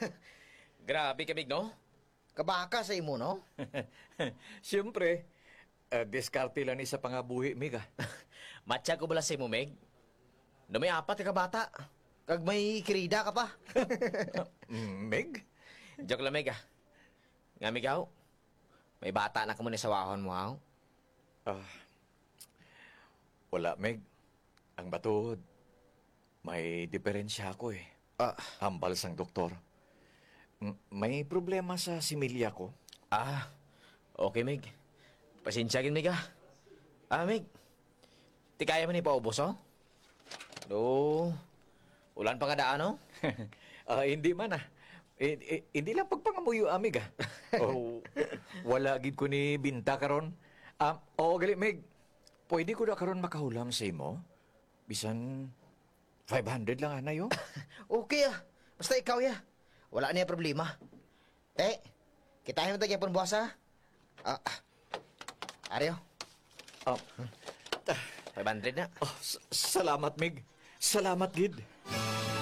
Grabe ka, Mig, no? Kabaka sa imo, no? Siyempre, diskarte lang ni sa pangabuhi, Mig, ah. Matya ko bala sa imo, Meg. No may apat ka bata. Kag may krida ka pa. Meg? Joke lang, Meg, ah. Nga, Meg, aw. May bata na ka muna sa wahon mo, aw. Wala, Meg. Ang batod. May diferensya ako eh. Hambal sang doktor. May problema sa similya ko. Okay, Meg. Pasensya gin, Meg, ah. Meg. Ti kaya man ipaubos, oh? Ulan pa nga daan, oh? Hindi man ah. Hindi lang pagpangamuyo, amig ah. Wala gid ko ni binta karon. Gali, Meg. Pwede ko na karon makahulam sa imo? Bisan 500 lang anay, oh. Okay ah. Basta ikaw ya. Wala niya problema. Kitahin mo tayo pun buwas ha. Aryo. 500 na. Salamat, Meg. Salamat, gid.